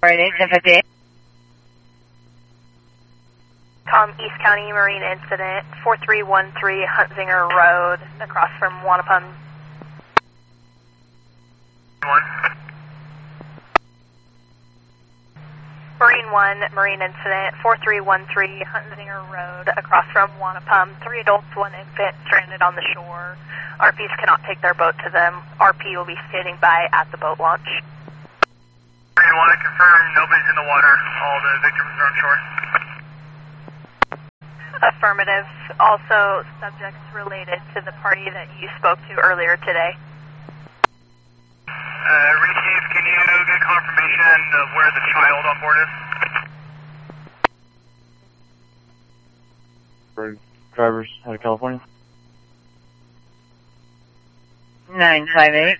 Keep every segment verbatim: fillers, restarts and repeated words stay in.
eight, ten fifty-eight. Tom, East County Marine Incident, four three one three Huntsinger Road, across from Wanapum. Marine one, Marine Incident, four three one three Huntsinger Road, across from Wanapum. Three adults, one infant, stranded on the shore. R Ps cannot take their boat to them. R P will be standing by at the boat launch. Marine one, I confirm nobody's in the water. All the victims are on shore. Affirmative. Also, subjects related to the party that you spoke to earlier today. Uh, Rechief, can you get confirmation of where the child on board is? Drivers out of California. nine five eight.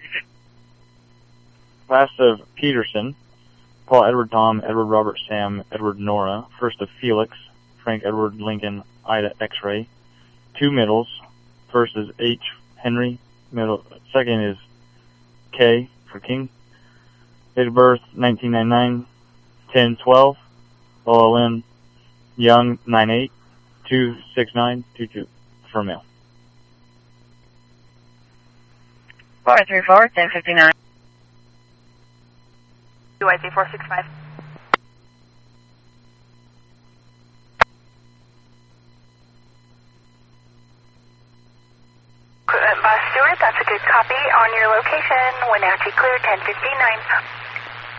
Last of Peterson, Paul Edward Tom, Edward Robert Sam, Edward Nora. First of Felix, Frank Edward Lincoln, Ida X-ray. Two middles. First is H. Henry. Middle. Second is K for King. Date of birth nineteen ninety-nine, ten twelve. O L N Young nine eight, two six nine two two for male. four three four, ten fifty-nine. U I C four six five. Equipment Boss Stewart, that's a good copy. On your location, Wenatchee clear, ten fifty-nine.